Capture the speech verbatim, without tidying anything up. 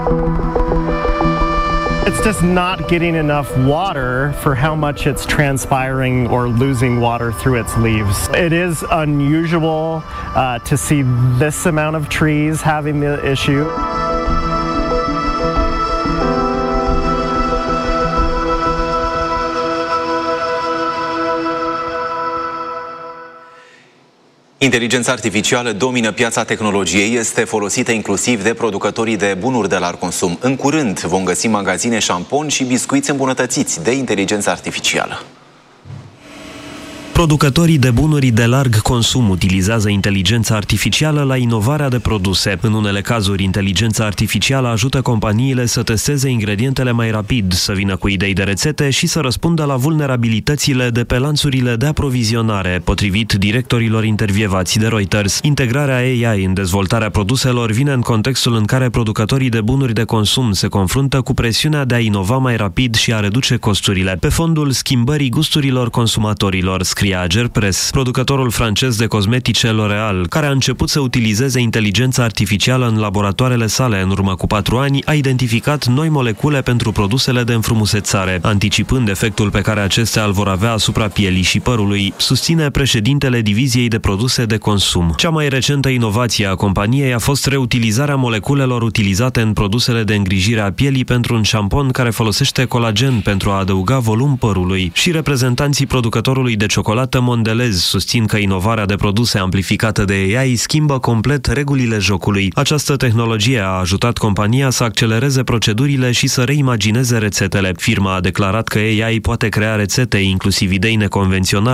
It's just not getting enough water for how much it's transpiring or losing water through its leaves. It is unusual uh, to see this amount of trees having the issue. Inteligența artificială domină piața tehnologiei, este folosită inclusiv de producătorii de bunuri de larg consum. În curând vom găsi magazine șampon și biscuiți îmbunătățiți de inteligență artificială. Producătorii de bunuri de larg consum utilizează inteligența artificială la inovarea de produse. În unele cazuri, inteligența artificială ajută companiile să testeze ingredientele mai rapid, să vină cu idei de rețete și să răspundă la vulnerabilitățile de pe lanțurile de aprovizionare, potrivit directorilor intervievați de Reuters. Integrarea A I în dezvoltarea produselor vine în contextul în care producătorii de bunuri de consum se confruntă cu presiunea de a inova mai rapid și a reduce costurile, pe fondul schimbării gusturilor consumatorilor, scrie Agerpres. Producătorul francez de cosmetice L'Oréal, care a început să utilizeze inteligența artificială în laboratoarele sale în urmă cu patru ani, a identificat noi molecule pentru produsele de înfrumusețare, anticipând efectul pe care acestea îl vor avea asupra pielii și părului, susține președintele diviziei de produse de consum. Cea mai recentă inovație a companiei a fost reutilizarea moleculelor utilizate în produsele de îngrijire a pielii pentru un șampon care folosește colagen pentru a adăuga volum părului. Și reprezentanții producătorului de ciocolată Mondelez susțin că inovarea de produse amplificată de A I schimbă complet regulile jocului. Această tehnologie a ajutat compania să accelereze procedurile și să reimagineze rețetele. Firma a declarat că A I poate crea rețete, inclusiv idei neconvenționale,